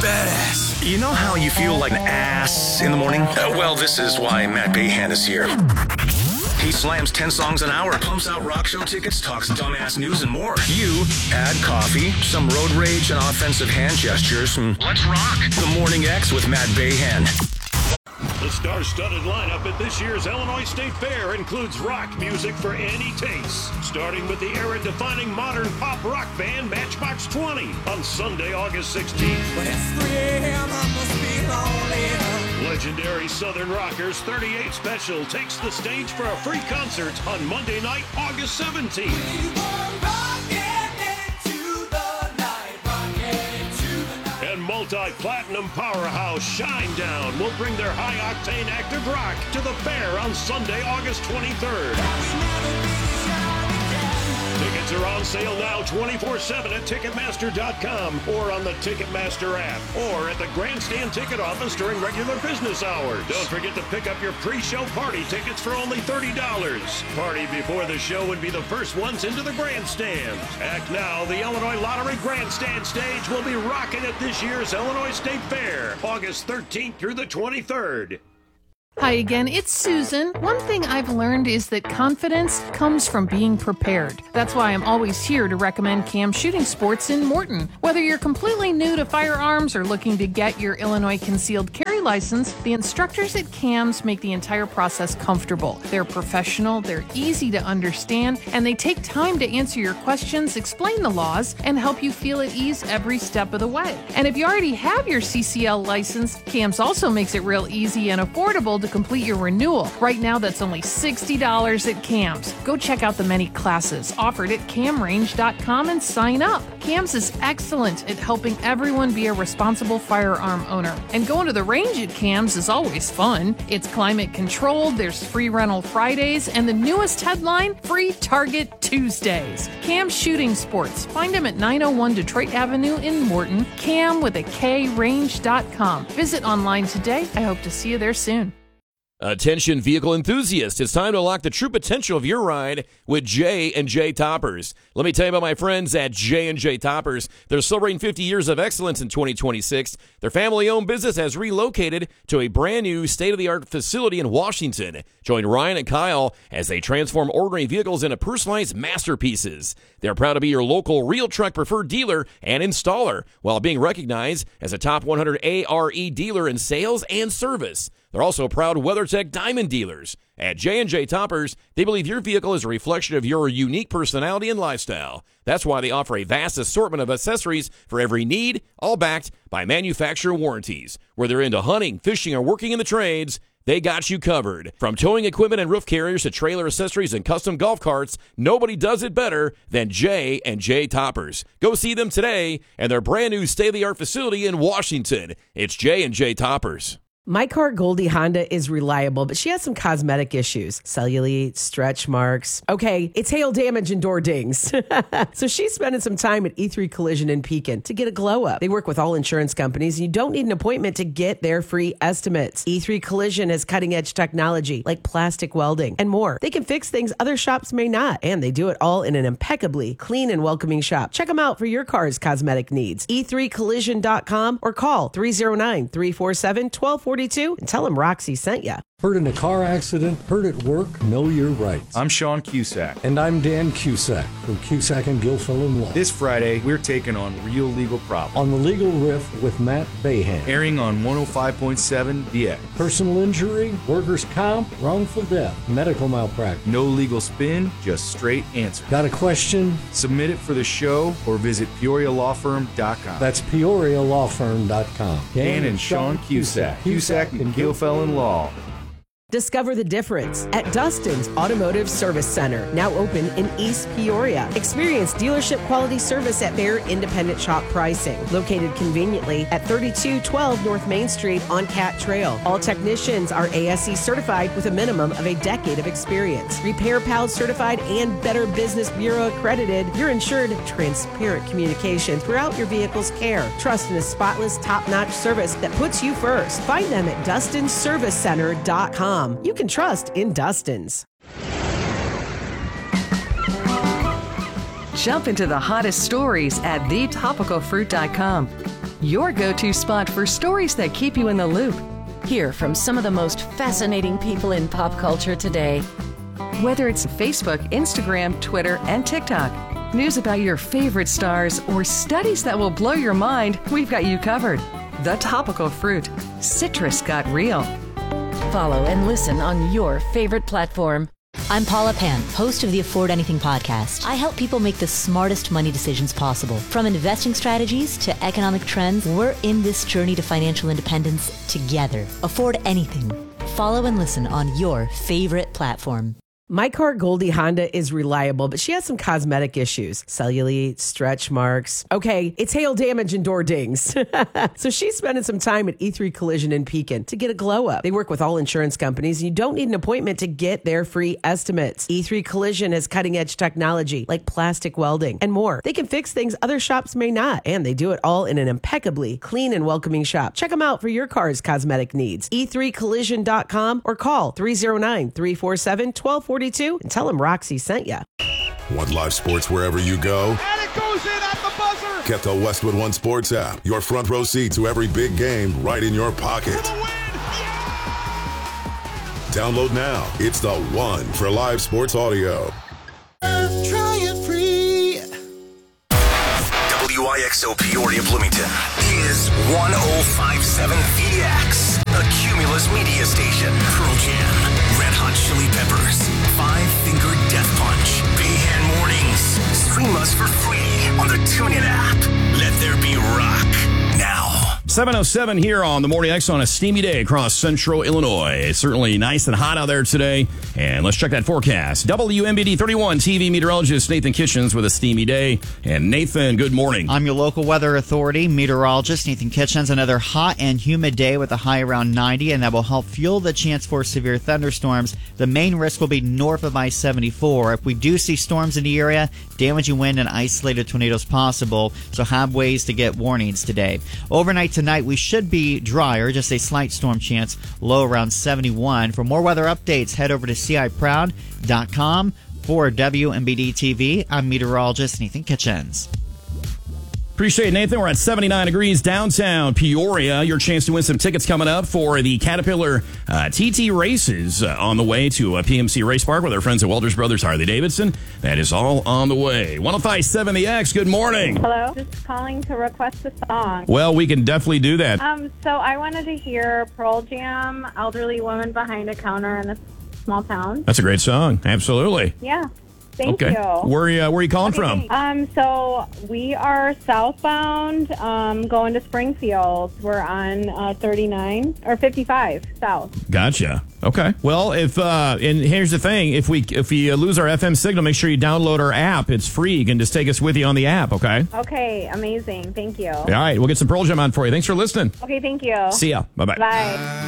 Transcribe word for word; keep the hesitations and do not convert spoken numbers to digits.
badass. You know how you feel like an ass in the morning? Uh, well, this is why Matt Bayhan is here. He slams ten songs an hour, pumps out rock show tickets, talks dumbass news, and more. You add coffee, some road rage, and offensive hand gestures, and let's rock the Morning X with Matt Bayhan. The star-studded lineup at this year's Illinois State Fair includes rock music for any taste, starting with the era-defining modern pop rock band Matchbox twenty on Sunday, August sixteenth. But it's three a.m. I must be lonely. Legendary Southern Rockers thirty-eight Special takes the stage for a free concert on Monday night, August seventeenth. We were rocking into the night, rocking into the night. And multi-platinum powerhouse Shinedown will bring their high-octane active rock to the fair on Sunday, August twenty-third. Tickets are on sale now twenty-four seven at Ticketmaster dot com or on the Ticketmaster app or at the Grandstand ticket office during regular business hours. Don't forget to pick up your pre-show party tickets for only thirty dollars. Party before the show would be the first ones into the Grandstand. Act now, the Illinois Lottery Grandstand stage will be rocking at this year's Illinois State Fair, August thirteenth through the twenty-third. Hi again, it's Susan. One thing I've learned is that confidence comes from being prepared. That's why I'm always here to recommend Cam Shooting Sports in Morton. Whether you're completely new to firearms or looking to get your Illinois concealed carry license, the instructors at Cam's make the entire process comfortable. They're professional, they're easy to understand, and they take time to answer your questions, explain the laws, and help you feel at ease every step of the way. And if you already have your C C L license, Cam's also makes it real easy and affordable to complete your renewal. Right now, that's only sixty dollars at Cam's. Go check out the many classes offered at cam range dot com and sign up. Cam's is excellent at helping everyone be a responsible firearm owner. And going to the range at Cam's is always fun. It's climate controlled, there's free rental Fridays, and the newest headline, free Target Tuesdays. Cam Shooting Sports. Find them at nine oh one Detroit Avenue in Morton. Cam with a K range dot com. Visit online today. I hope to see you there soon. Attention vehicle enthusiasts, it's time to unlock the true potential of your ride with J and J Toppers. Let me tell you about my friends at J and J Toppers. They're celebrating fifty years of excellence in twenty twenty-six. Their family-owned business has relocated to a brand new state-of-the-art facility in Washington. Join Ryan and Kyle as they transform ordinary vehicles into personalized masterpieces. They're proud to be your local Real Truck preferred dealer and installer, while being recognized as a top one hundred A R E dealer in sales and service. They're also proud WeatherTech Diamond dealers. At J and J Toppers, they believe your vehicle is a reflection of your unique personality and lifestyle. That's why they offer a vast assortment of accessories for every need, all backed by manufacturer warranties. Whether into hunting, fishing, or working in the trades, they got you covered. From towing equipment and roof carriers to trailer accessories and custom golf carts, nobody does it better than J and J Toppers. Go see them today and their brand new state-of-the-art facility in Washington. It's J and J Toppers. My car, Goldie Honda, is reliable, but she has some cosmetic issues. Cellulite, stretch marks. Okay, it's hail damage and door dings. So she's spending some time at E three Collision in Pekin to get a glow up. They work with all insurance companies, and you don't need an appointment to get their free estimates. E three Collision has cutting-edge technology like plastic welding and more. They can fix things other shops may not, and they do it all in an impeccably clean and welcoming shop. Check them out for your car's cosmetic needs. E three collision dot com or call three oh nine, three four seven, one two four two and tell them Roxy sent you. Hurt in a car accident, hurt at work, know your rights. I'm Sean Cusack. And I'm Dan Cusack from Cusack and Gilfillan Law. This Friday, we're taking on Real Legal Problems. On the Legal Riff with Matt Bayhan. Airing on one oh five point seven The X. Personal injury, workers' comp, wrongful death, medical malpractice. No legal spin, just straight answers. Got a question? Submit it for the show or visit peoria law firm dot com. That's peoria law firm dot com. Dan, Dan and Sean Cusack. Cusack, Cusack and Gilfillan Law. Discover the difference at Dustin's Automotive Service Center, now open in East Peoria. Experience dealership quality service at their independent shop pricing. Located conveniently at thirty-two twelve North Main Street on Cat Trail. All technicians are A S E certified with a minimum of a decade of experience. Repair Pals certified and Better Business Bureau accredited. You're ensured transparent communication throughout your vehicle's care. Trust in a spotless, top-notch service that puts you first. Find them at dustin service center dot com. You can trust in Dustin's. Jump into the hottest stories at the topical fruit dot com. your go-to spot for stories that keep you in the loop. Hear from some of the most fascinating people in pop culture today. Whether it's Facebook, Instagram, Twitter, and TikTok, news about your favorite stars, or studies that will blow your mind, we've got you covered. The Topical Fruit. Citrus got real. Follow and listen on your favorite platform. I'm Paula Pan, host of the Afford Anything podcast. I help people make the smartest money decisions possible. From investing strategies to economic trends, we're in this journey to financial independence together. Afford Anything. Follow and listen on your favorite platform. My car, Goldie Honda, is reliable, but she has some cosmetic issues. Cellulite, stretch marks. Okay, it's hail damage and door dings. So she's spending some time at E three Collision in Pekin to get a glow up. They work with all insurance companies, and you don't need an appointment to get their free estimates. E three Collision has cutting-edge technology like plastic welding and more. They can fix things other shops may not, and they do it all in an impeccably clean and welcoming shop. Check them out for your car's cosmetic needs. e three collision dot com or call three oh nine, three four seven, one two four two and tell them Roxy sent you. Want live sports wherever you go? And it goes in at the buzzer. Get the Westwood One Sports app. Your front row seat to every big game right in your pocket. Download now. It's the one for live sports audio. Try it free. W I X O Peoria Bloomington is one oh five point seven V X, a Cumulus media station. Pearl Jam, Red Hot Chili Peppers, Five Finger Death Punch, Bayhand Mornings. Stream us for free on the TuneIn app. Let there be rock now. seven oh seven here on the Morning X on a steamy day across central Illinois. It's certainly nice and hot out there today. And let's check that forecast. W M B D thirty-one T V meteorologist Nathan Kitchens with a steamy day. And Nathan, good morning. I'm your local weather authority, meteorologist Nathan Kitchens. Another hot and humid day with a high around ninety, and that will help fuel the chance for severe thunderstorms. The main risk will be north of I seventy-four. If we do see storms in the area, damaging wind and isolated tornadoes possible, so have ways to get warnings today. Overnight tonight, we should be drier, just a slight storm chance, low around seventy-one. For more weather updates, head over to C I proud dot com. For W M B D T V, I'm meteorologist Nathan Kitchens. Appreciate it, Nathan. We're at seventy-nine degrees downtown Peoria. Your chance to win some tickets coming up for the Caterpillar uh, T T races uh, on the way to uh, P M C Race Park with our friends at Welders Brothers Harley Davidson. That is all on the way. one oh five point seven The X, good morning. Hello, just calling to request a song. Well, we can definitely do that. Um, so I wanted to hear Pearl Jam, Elderly Woman Behind a Counter in a Small Town. That's a great song. Absolutely. Yeah. Thank okay. you. Where are you, uh, where are you calling okay, from? Um, so we are southbound, um, going to Springfield. We're on uh, thirty-nine or fifty-five south. Gotcha. Okay. Well, if uh, and here's the thing: if we if we uh, lose our F M signal, make sure you download our app. It's free. You can just take us with you on the app. Okay. Okay. Amazing. Thank you. All right. We'll get some Pearl Jam on for you. Thanks for listening. Okay. Thank you. See ya. Bye bye. Bye.